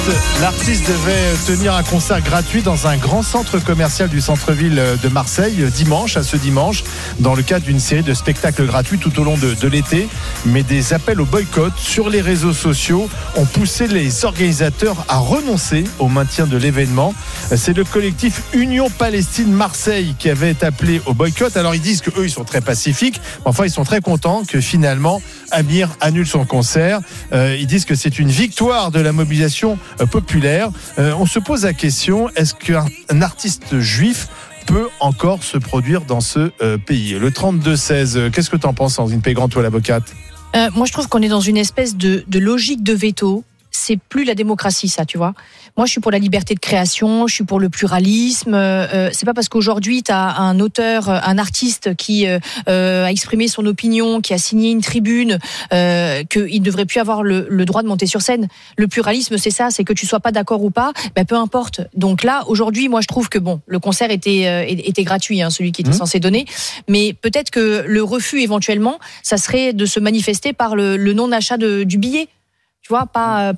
L'artiste devait tenir un concert gratuit dans un grand centre commercial du centre-ville de Marseille ce dimanche, dans le cadre d'une série de spectacles gratuits tout au long de l'été. Mais des appels au boycott sur les réseaux sociaux ont poussé les organisateurs à renoncer au maintien de l'événement. C'est le collectif Union Palestine Marseille qui avait appelé au boycott. Alors ils disent qu'eux ils sont très pacifiques, mais enfin ils sont très contents que finalement Amir annule son concert. Ils disent que c'est une victoire de la mobilisation populaire. On se pose la question, est-ce qu'un artiste juif peut encore se produire dans ce pays? Le 32-16, qu'est-ce que tu en penses, Sandrine Pégrand, toi l'avocate? Moi je trouve qu'on est dans une espèce de logique de veto. C'est plus la démocratie, ça, tu vois. Moi, je suis pour la liberté de création, je suis pour le pluralisme. C'est pas parce qu'aujourd'hui, tu as un auteur, un artiste qui a exprimé son opinion, qui a signé une tribune, qu'il ne devrait plus avoir le droit de monter sur scène. Le pluralisme, c'est ça, c'est que tu sois pas d'accord ou pas, peu importe. Donc là, aujourd'hui, moi, je trouve que le concert était gratuit, celui qui était censé donner. Mais peut-être que le refus, éventuellement, ça serait de se manifester par le non-achat du billet. Tu vois, pas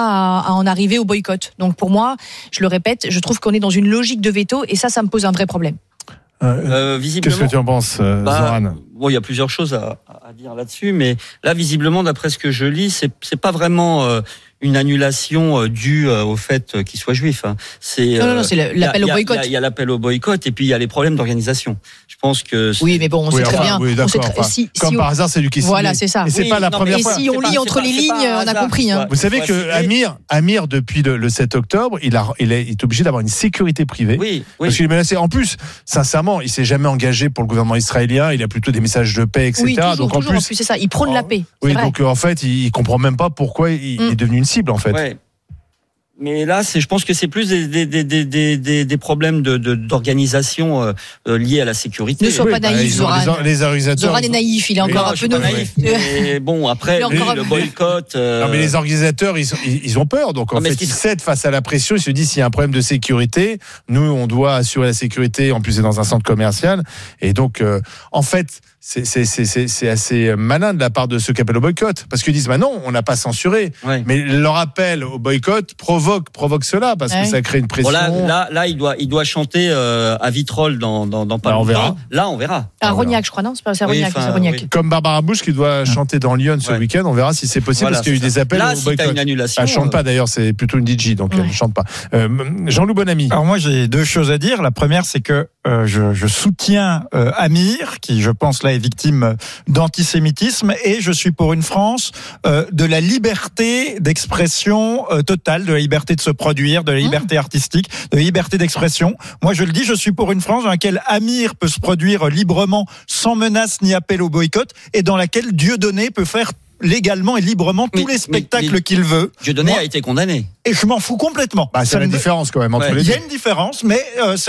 à en arriver au boycott. Donc pour moi, je le répète, je trouve qu'on est dans une logique de veto et ça me pose un vrai problème. Qu'est-ce que tu en penses, Zoran? Il y a plusieurs choses à dire là-dessus, mais là, visiblement, d'après ce que je lis, c'est pas vraiment une annulation due au fait qu'il soit juif. C'est l'appel au boycott. Il y a l'appel au boycott et puis il y a les problèmes d'organisation. Je pense que oui, mais bon, on sait très bien. Oui, comme par hasard, c'est lui qui signe. Voilà, c'est ça. Et c'est pas la première fois. Et si on lit entre les lignes, on a compris. Vous savez que Amir, depuis le 7 octobre, il est obligé d'avoir une sécurité privée. Oui. Parce qu'il est menacé. En plus, sincèrement, il s'est jamais engagé pour le gouvernement israélien. Il a plutôt des messages de paix, etc. Oui, toujours, donc en plus, c'est ça. Il prône la paix. Oui, donc en fait, il comprend même pas pourquoi il est devenu une cible, en fait. Ouais. Mais là, je pense que c'est plus des problèmes d'organisation liés à la sécurité. Ne sois pas naïf, Zoran. Les organisateurs. Zoran est naïf, il est encore un peu naïf. Mais bon, après, le boycott. Non, mais les organisateurs, ils ont peur. Donc en fait, ils cèdent face à la pression. Ils se disent s'il y a un problème de sécurité, nous, on doit assurer la sécurité. En plus, c'est dans un centre commercial. Et donc, en fait, c'est assez malin de la part de ceux qui appellent au boycott, parce qu'ils disent non, on n'a pas censuré, mais leur appel au boycott provoque cela, parce que ça crée une pression. Bon, là, il doit chanter à Vitrolles dans pas longtemps. On verra. Là, on verra. À Rognac, je crois, non, c'est pas Rognac, c'est Rognac. Oui. Comme Barbara Bush qui doit chanter dans Lyon ce week-end, on verra si c'est possible, parce qu'il y a eu des appels au boycott. Une annulation, elle chante pas d'ailleurs, c'est plutôt une DJ, donc elle ne chante pas. Jean-Loup Bonamy. Alors moi, j'ai deux choses à dire. La première, c'est que je soutiens Amir, qui, je pense, là est victime d'antisémitisme, et je suis pour une France de la liberté d'expression totale, de la liberté de se produire, de la liberté artistique, de la liberté d'expression. Moi, je le dis, je suis pour une France dans laquelle Amir peut se produire librement, sans menace ni appel au boycott, et dans laquelle Dieudonné peut faire légalement et librement tous les spectacles qu'il veut. Dieudonné a été condamné. Et je m'en fous complètement. C'est la différence quand même entre les deux. Il y a une différence, mais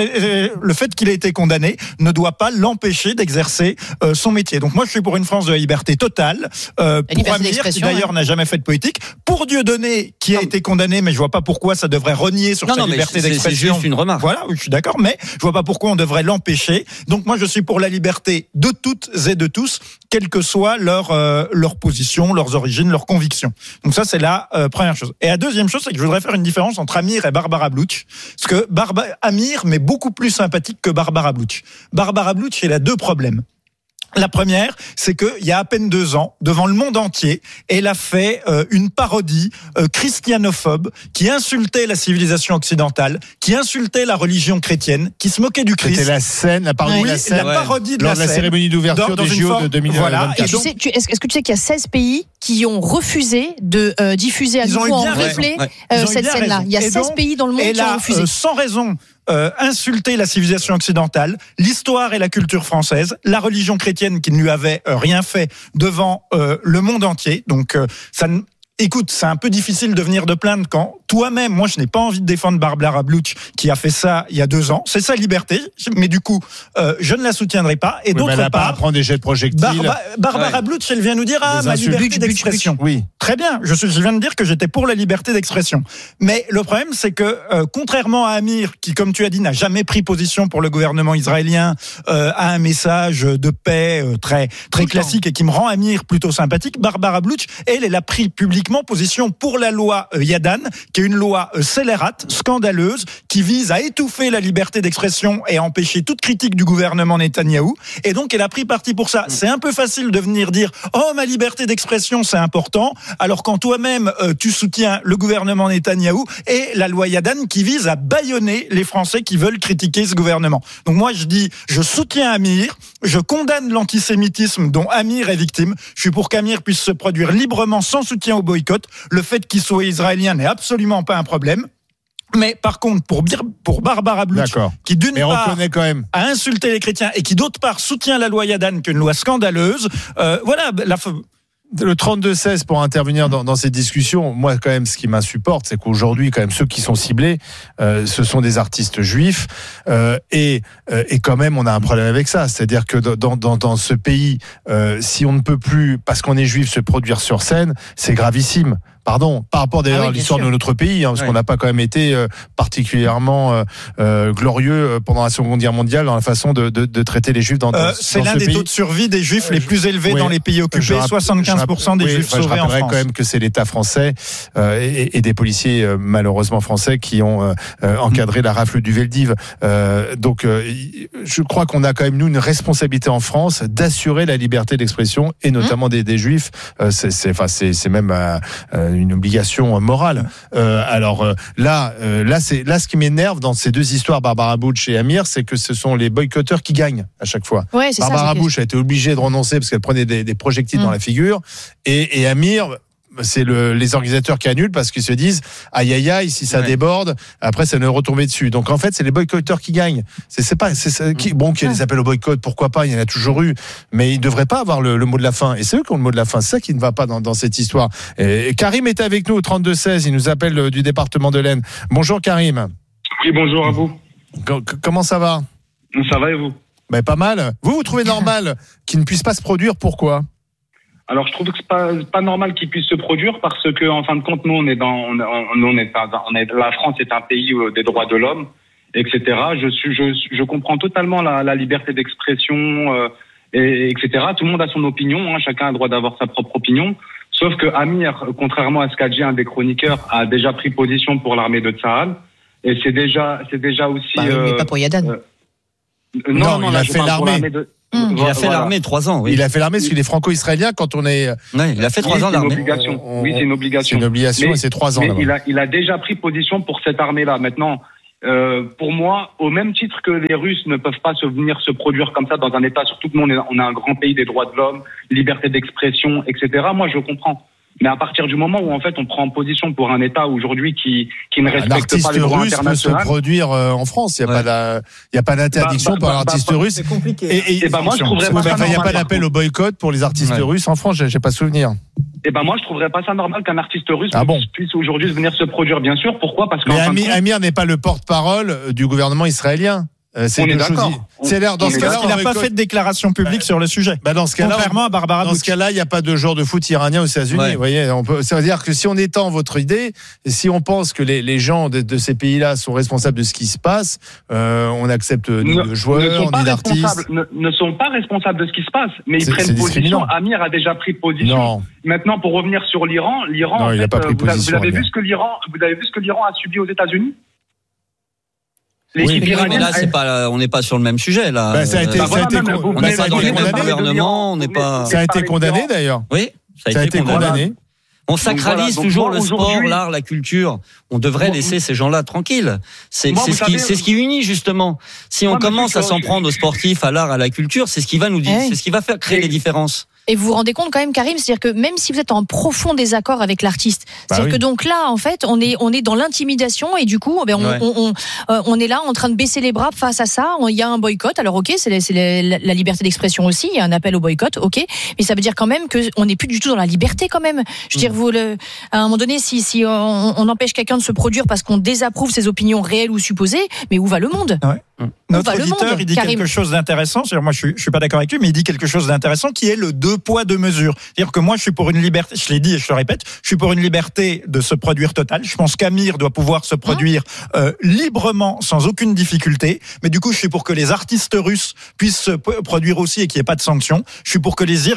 le fait qu'il ait été condamné ne doit pas l'empêcher d'exercer son métier. Donc moi, je suis pour une France de la liberté totale. Pour Amir, qui d'ailleurs n'a jamais fait de politique. Pour Dieudonné, qui a été condamné, mais je vois pas pourquoi ça devrait renier sur sa liberté d'expression. C'est juste une remarque. Voilà, je suis d'accord, mais je vois pas pourquoi on devrait l'empêcher. Donc moi, je suis pour la liberté de toutes et de tous, quelle que soit leur position, leurs origines, leurs convictions. Donc ça, c'est la première chose. Et la deuxième chose, c'est que je voudrais faire une différence entre Amir et Barbara Bluch. Parce que Amir m'est beaucoup plus sympathique que Barbara Bluch. Barbara Bluch, elle a deux problèmes. La première, c'est qu'il y a à peine 2 ans, devant le monde entier, elle a fait une parodie christianophobe qui insultait la civilisation occidentale, qui insultait la religion chrétienne, qui se moquait du Christ. C'était la parodie de la scène. La parodie de lors la de la scène. Cérémonie d'ouverture des JO de 2024. Voilà. Est-ce que tu sais qu'il y a 16 pays qui ont refusé de diffuser à nouveau en replay cette scène-là? Il y a 16 pays dans le monde qui ont refusé. Sans raison, insulter la civilisation occidentale, l'histoire et la culture française, la religion chrétienne qui ne lui avait rien fait devant le monde entier. Donc écoute, c'est un peu difficile de venir de plaindre quand toi-même, moi je n'ai pas envie de défendre Barbara Bluch qui a fait ça il y a 2 ans. C'est sa liberté, mais du coup, je ne la soutiendrai pas. Et d'autre part, prendre des jets de projectiles. Barbara Bluch, elle vient nous dire ma liberté d'expression. Oui. Très bien, je viens de dire que j'étais pour la liberté d'expression. Mais le problème, c'est que contrairement à Amir, qui, comme tu as dit, n'a jamais pris position pour le gouvernement israélien, a un message de paix très classique et qui me rend Amir plutôt sympathique, Barbara Bluch, elle a pris publiquement uniquement position pour la loi Yadan, qui est une loi scélérate, scandaleuse, qui vise à étouffer la liberté d'expression et à empêcher toute critique du gouvernement Netanyahou. Et donc, elle a pris parti pour ça. C'est un peu facile de venir dire « Oh, ma liberté d'expression, c'est important », alors quand toi-même, tu soutiens le gouvernement Netanyahou et la loi Yadan qui vise à bâillonner les Français qui veulent critiquer ce gouvernement. Donc moi, je dis, je soutiens Amir, je condamne l'antisémitisme dont Amir est victime. Je suis pour qu'Amir puisse se produire librement sans soutien au boycott. Le fait qu'il soit israélien n'est absolument pas un problème. Mais par contre, pour Barbara Bluch, qui d'une part quand même a insulté les chrétiens et qui d'autre part soutient la loi Yadan, qui est une loi scandaleuse, voilà, le 32-16 pour intervenir dans ces discussions. Moi, quand même, ce qui m'insupporte, c'est qu'aujourd'hui, quand même, ceux qui sont ciblés, ce sont des artistes juifs, et quand même, on a un problème avec ça. C'est-à-dire que dans ce pays, si on ne peut plus, parce qu'on est juif, se produire sur scène, c'est gravissime. Pardon, par rapport d'ailleurs à l'histoire de notre pays, parce qu'on n'a pas quand même été particulièrement glorieux pendant la Seconde Guerre mondiale dans la façon de traiter les Juifs dans c'est dans l'un ce des pays. Taux de survie des Juifs les plus élevés dans les pays occupés. 75% des Juifs sauvés en France. Je rappellerai quand même que c'est l'État français et des policiers malheureusement français qui ont encadré la rafle du Veldiv. Donc, je crois qu'on a quand même nous une responsabilité en France d'assurer la liberté d'expression et notamment des Juifs. C'est même une obligation morale. Là, ce qui m'énerve dans ces deux histoires, Barbara Bluch et Amir, c'est que ce sont les boycotteurs qui gagnent à chaque fois. Ouais, c'est Barbara ça, Bluch a été obligée de renoncer parce qu'elle prenait des projectiles dans la figure, et Amir, c'est les organisateurs qui annulent parce qu'ils se disent aïe aïe aïe, si ça déborde, après ça ne retomber dessus. Donc en fait, c'est les boycotteurs qui gagnent. Qu'il y ait des appels au boycott, pourquoi pas, il y en a toujours eu, mais ils ne devraient pas avoir le mot de la fin. Et c'est eux qui ont le mot de la fin. C'est ça qui ne va pas dans cette histoire. Et Karim est avec nous au 32-16. Il nous appelle du département de l'Aisne. Bonjour Karim. Oui, bonjour à vous. Comment ça va? Ça va et vous? Pas mal. Vous trouvez normal qu'il ne puisse pas se produire? Pourquoi? Alors, je trouve que c'est pas normal qu'il puisse se produire parce que, en fin de compte, nous, la France est un pays des droits de l'homme, etc. Je comprends totalement la liberté d'expression, etc. Tout le monde a son opinion, chacun a le droit d'avoir sa propre opinion. Sauf que Amir, contrairement à ce qu'a dit un des chroniqueurs, a déjà pris position pour l'armée de Tsahal. Et c'est déjà aussi. Mais pas pour Yadan. Non, il a fait l'armée. Il a fait l'armée 3 ans. Oui. Il a fait l'armée parce qu'il est franco-israélien quand on est. Ouais, il a fait 3 ans d'armée. Oui, c'est une obligation. C'est une obligation, et c'est 3 ans. Mais il a déjà pris position pour cette armée-là. Maintenant, pour moi, au même titre que les Russes ne peuvent pas venir se produire comme ça dans un État, surtout que nous on a un grand pays des droits de l'homme, liberté d'expression, etc. Moi, je comprends. Mais à partir du moment où en fait on prend position pour un État aujourd'hui qui ne respecte pas les droits internationaux, peut se produire en France. Il y a pas d'interdiction pour l'artiste russe. C'est compliqué. Et moi je trouverais pas ça normal. Il n'y a pas d'appel au boycott pour les artistes russes en France. J'ai pas souvenir. Et moi je trouverais pas ça normal qu'un artiste russe puisse aujourd'hui venir se produire. Bien sûr. Pourquoi? Parce que Amir n'est pas le porte-parole du gouvernement israélien. On est d'accord. Dans ce cas-là, il n'a pas fait de déclaration publique sur le sujet. Dans ce cas-là, contrairement à Barbara Bluch. Dans ce cas-là, il n'y a pas de joueur de foot iranien aux États-Unis. Vous voyez, ça veut dire que si on étend votre idée, si on pense que les gens de ces pays-là sont responsables de ce qui se passe, on accepte de joueurs, ni d'artistes. Ne sont pas responsables de ce qui se passe, mais ils prennent position. Amir a déjà pris position. Non. Maintenant, pour revenir sur l'Iran, non, il n'a pas pris position. Vous avez vu ce que l'Iran a subi aux États-Unis? Oui, mais là, on n'est pas sur le même sujet, là. Ça a été condamné d'ailleurs. Oui, ça a été condamné. On sacralise toujours le sport, l'art, la culture. On devrait laisser ces gens-là tranquilles. C'est ce qui unit, justement. Si on commence à s'en prendre aux sportifs, à l'art, à la culture, c'est ce qui va nous dire, c'est ce qui va faire créer les différences. Et vous vous rendez compte quand même, Karim, c'est-à-dire que même si vous êtes en profond désaccord avec l'artiste, c'est-à-dire que donc là, en fait, on est dans l'intimidation et du coup, on est là en train de baisser les bras face à ça. Il y a un boycott. Alors ok, c'est la liberté d'expression aussi. Il y a un appel au boycott, ok, mais ça veut dire quand même que on n'est plus du tout dans la liberté quand même. Je veux dire, à un moment donné, si on empêche quelqu'un de se produire parce qu'on désapprouve ses opinions réelles ou supposées, mais où va le monde? Notre auditeur, il dit quelque chose d'intéressant. Moi, je suis pas d'accord avec lui, mais il dit quelque chose d'intéressant qui est le 2 poids 2 mesures. C'est-à-dire que moi, je suis pour une liberté. Je l'ai dit et je le répète. Je suis pour une liberté de se produire totale. Je pense qu'Amir doit pouvoir se produire librement, sans aucune difficulté. Mais du coup, je suis pour que les artistes russes puissent se produire aussi et qu'il n'y ait pas de sanctions. Je suis pour que les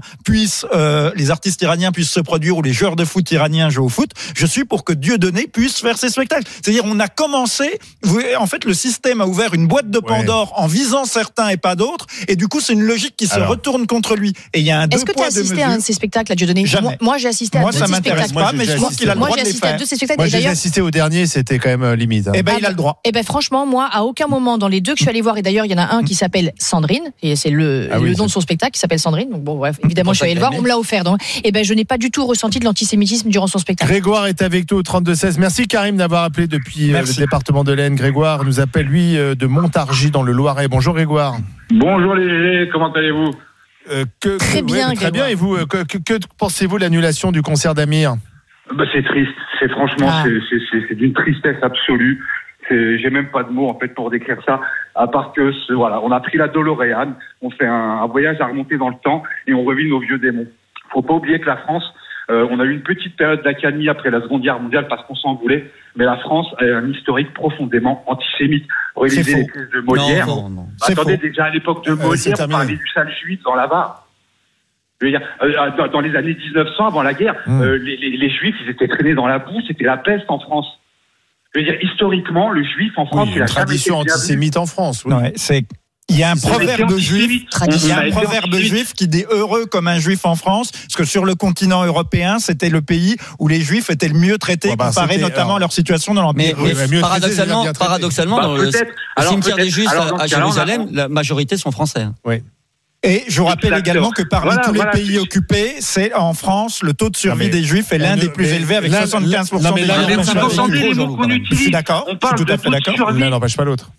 artistes iraniens puissent se produire ou les joueurs de foot iraniens jouent au foot. Je suis pour que Dieudonné puisse faire ses spectacles. C'est-à-dire, on a commencé. En fait, le système a ouvert une boîte de Pandore en visant certains et pas d'autres, et du coup c'est une logique qui se retourne contre lui. Et il y a un 2 poids 2 mesures. Est-ce que tu as assisté à un de ces spectacles, Dieudonné? Jamais. Moi j'ai assisté à deux de ces spectacles. Moi ça m'intéresse pas, mais je pense qu'il a le droit de les faire. Moi j'ai assisté au dernier, c'était quand même limite. Eh ben il a le droit. Eh ben franchement, moi à aucun moment dans les deux que je suis allé voir, et d'ailleurs il y en a un qui s'appelle Sandrine, et c'est le nom de son spectacle qui s'appelle Sandrine. Donc bon bref, évidemment je suis allé le voir, on me l'a offert. Donc eh ben je n'ai pas du tout ressenti de l'antisémitisme durant son spectacle. Grégoire est avec nous au 32-16. Merci Karim d'avoir appelé depuis le département de l'Aisne. Grégoire nous appelle lui de Montargis dans le Loiret. Bonjour Grégoire. Bonjour les GG, comment allez-vous? Très bien. Très bien. Et vous, que pensez-vous de l'annulation du concert d'Amir? C'est triste. C'est franchement, c'est d'une tristesse absolue. J'ai même pas de mots en fait pour décrire ça, à part que on a pris la DeLorean, on fait un voyage à remonter dans le temps et on revit nos vieux démons. Faut pas oublier que la France, on a eu une petite période d'accalmie après la Seconde Guerre mondiale parce qu'on s'en voulait, mais la France a un historique profondément antisémite. Relisez les pièces de Molière. Non. Attendez, déjà à l'époque de Molière, on parlait du sale juif dans la Var. Je veux dire, dans les années 1900, avant la guerre, les juifs, ils étaient traînés dans la boue, c'était la peste en France. Je veux dire, historiquement, le juif en France, il a une tradition antisémite en France. Oui. Ouais, il y a un proverbe juif. Il y a un proverbe juif qui dit heureux comme un juif en France, parce que sur le continent européen, c'était le pays où les juifs étaient le mieux traités, comparé notamment à leur situation dans l'Empire russe. Paradoxalement, dans le cimetière des Juifs à Jérusalem, la majorité sont français. Oui. Et je vous rappelle également que parmi tous les pays occupés, c'est en France, le taux de survie des Juifs est l'un des plus élevés, avec 75% des Juifs. Vous entendez les mots qu'on utilise? Je suis d'accord. On parle de taux de survie. L'un n'empêche pas l'autre.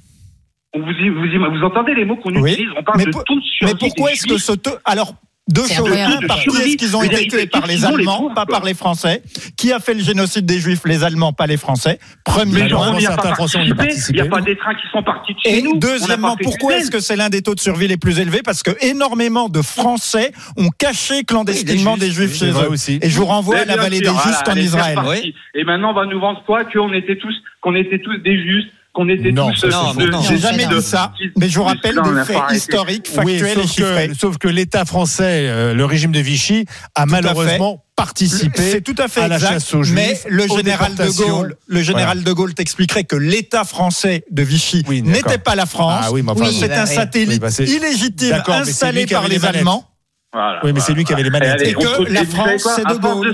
Vous entendez les mots qu'on utilise? On parle de taux de survie. Mais pourquoi est-ce que ce taux... Alors, deux choses. Par qui est-ce qu'ils ont été tués? Par les Allemands, pas par les Français. Qui a fait le génocide des Juifs? Les Allemands, pas les Français. Premier point. Certains Français ont participé. Il n'y a pas des trains qui sont partis de chez nous. Et deuxièmement, pourquoi est-ce que c'est l'un des taux de survie les plus élevés? Parce que énormément de Français ont caché clandestinement des Juifs chez eux. Et je vous renvoie à la vallée des Justes en Israël. Et maintenant, on va nous vendre quoi? Qu'on était tous des Justes. Qu'on était non, j'ai jamais dit ça, mais je vous rappelle des faits historiques, factuels et chiffrés. Sauf que l'État français, le régime de Vichy, a malheureusement participé à la chasse aux Juifs. Mais le général de Gaulle t'expliquerait que l'État français de Vichy n'était pas la France. C'est un satellite illégitime installé par les Allemands. Oui, mais c'est lui qui avait les manettes. Et que la France, c'est de Gaulle.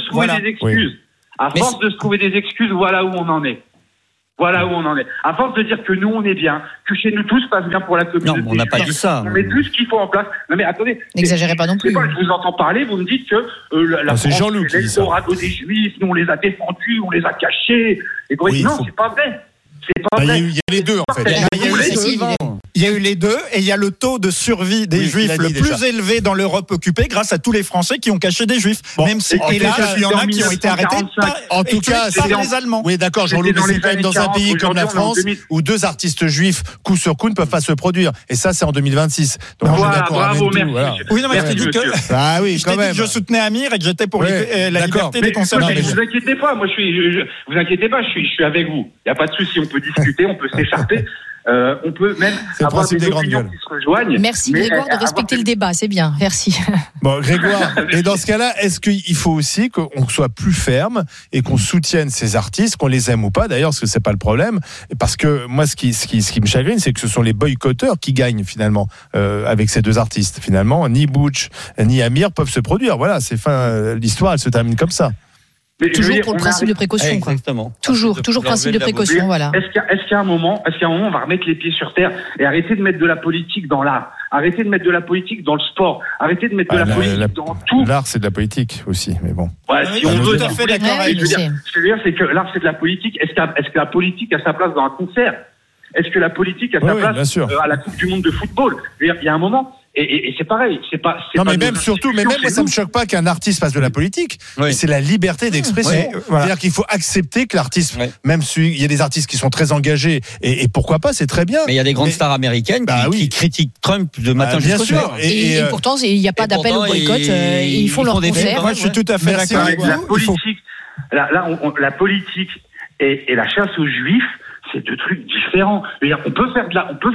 À force de se trouver des excuses, voilà où on en est. Voilà où on en est. À force de dire que nous, on est bien, que chez nous, tout se passe bien pour la communauté. Non, on n'a pas dit ça. On met tout ce qu'il faut en place. Non, mais attendez. N'exagérez pas non plus. Je vous entends parler, vous me dites que la France, c'est l'Eldorado des Juifs, nous, on les a défendus, on les a cachés. Et non, c'est pas vrai. Il y a les deux, en fait. Il y a eu les deux, et il y a le taux de survie des Juifs le plus élevé dans l'Europe occupée grâce à tous les Français qui ont caché des Juifs. Même si, hélas, il y en a qui ont été arrêtés en tout cas, par les Allemands. Oui, d'accord, Jean-Loup, mais c'est quand même dans un pays comme la France où deux artistes juifs, coup sur coup, ne peuvent pas se produire. Et ça, c'est en 2026. Donc, je suis d'accord avec tout. Oui, non, mais je t'ai dit que... Ah oui, quand même. Je soutenais Amir et que j'étais pour la liberté des concerts. Ne vous inquiétez pas, moi, vous inquiétez pas, je suis avec vous. Il n'y a pas de souci, on peut discuter, on peut s'écharper. On peut même avoir des opinions qui se rejoignent. Merci Grégoire de respecter le débat, c'est bien, merci. Bon, Grégoire, et dans ce cas-là, est-ce qu'il faut aussi qu'on soit plus ferme et qu'on soutienne ces artistes, qu'on les aime ou pas d'ailleurs, parce que c'est pas le problème, parce que moi ce qui me chagrine, c'est que ce sont les boycotteurs qui gagnent finalement avec ces deux artistes. Finalement, ni Butch ni Amir peuvent se produire. Voilà, c'est l'histoire, elle se termine comme ça. Mais toujours pour le principe de précaution, exactement. Toujours principe de précaution, voilà. Est-ce qu'à un moment, on va remettre les pieds sur terre et arrêter de mettre de la politique dans l'art, arrêter de mettre de la politique dans le sport, arrêter de mettre de la politique dans tout. L'art, c'est de la politique aussi, mais bon. Ouais, si on veut, tout à fait d'accord. Ce que je veux dire, c'est que l'art, c'est de la politique. Est-ce que la politique a sa place dans un concert? Est-ce que la politique a sa place à la Coupe du Monde de football? Il y a un moment. Et c'est pareil, c'est pas. Non, mais même surtout, mais même moi, ça me choque pas qu'un artiste fasse de la politique. Oui. C'est la liberté d'expression. Oui, voilà. C'est-à-dire qu'il faut accepter que l'artiste, même il y a des artistes qui sont très engagés, et pourquoi pas, c'est très bien. Mais il y a des grandes stars américaines qui critiquent Trump de matin jusqu'au soir. Et pourtant, il n'y a pas d'appel au boycott. Ils font leur concert. Moi, je suis tout à fait d'accord avec vous. La politique et la chasse aux juifs, c'est deux trucs différents. On peut faire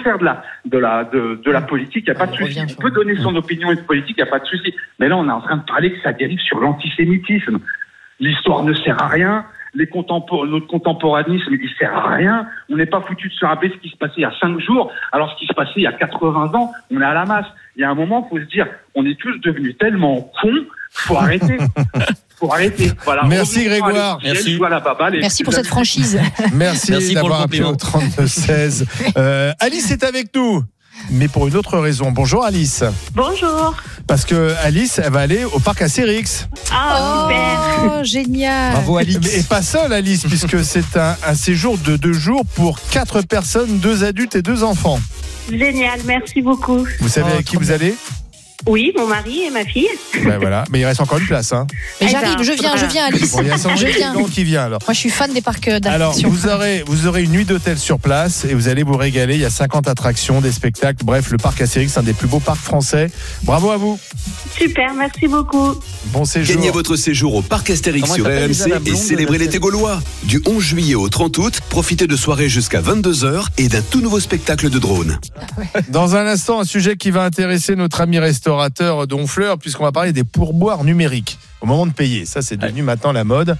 de la politique, il n'y a pas de souci. On peut donner son opinion politique, il n'y a pas de souci. Mais là, on est en train de parler que ça dérive sur l'antisémitisme. L'histoire ne sert à rien. Notre contemporanisme, il sert à rien. On n'est pas foutu de se rappeler ce qui se passait il y a 5 jours, alors ce qui se passait il y a 80 ans, on est à la masse. Il y a un moment, il faut se dire, on est tous devenus tellement cons, faut arrêter. Voilà. Merci Grégoire. Merci pour cette franchise. Merci d'avoir appelé au 32-16. Alice est avec nous, mais pour une autre raison. Bonjour Alice. Bonjour. Parce que Alice, elle va aller au parc Astérix. Super. Oh, génial. Bravo Alice. Et pas seule Alice, puisque c'est un séjour de 2 jours pour 4 personnes, 2 adultes et 2 enfants. Génial, merci beaucoup. Vous savez avec qui vous allez ? Oui, mon mari et ma fille. Ben voilà, mais il reste encore une place. Hein. Mais j'arrive, je viens Alice. Bon, il y a Sandrine qui vient alors. Moi je suis fan des parcs d'attractions. Alors vous aurez une nuit d'hôtel sur place et vous allez vous régaler. Il y a 50 attractions, des spectacles. Bref, le parc Astérix, c'est un des plus beaux parcs français. Bravo à vous. Super, merci beaucoup. Bon séjour. Gagnez votre séjour au parc Astérix sur RMC et célébrez l'été gaulois. Du 11 juillet au 30 août, profitez de soirées jusqu'à 22h et d'un tout nouveau spectacle de drone. Dans un instant, un sujet qui va intéresser notre ami restaurateur d'Honfleur, puisqu'on va parler des pourboires numériques au moment de payer. Ça, c'est devenu maintenant la mode.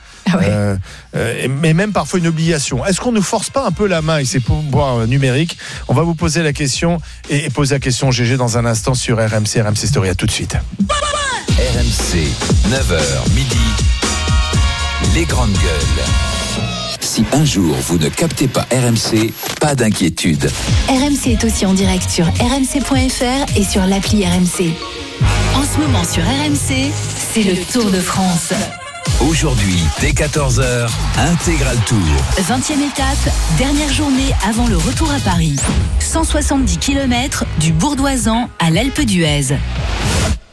Mais même parfois une obligation. Est-ce qu'on ne force pas un peu la main avec ces pourboires numériques ? On va vous poser la question et poser la question GG dans un instant sur RMC Story. À tout de suite. RMC, 9h midi, les grandes gueules. Si un jour vous ne captez pas RMC, pas d'inquiétude. RMC est aussi en direct sur rmc.fr et sur l'appli RMC. En ce moment sur RMC, c'est le Tour de France. Aujourd'hui, dès 14h, Intégral Tour. 20e étape, dernière journée avant le retour à Paris. 170 km du Bourdoisan à l'Alpe d'Huez.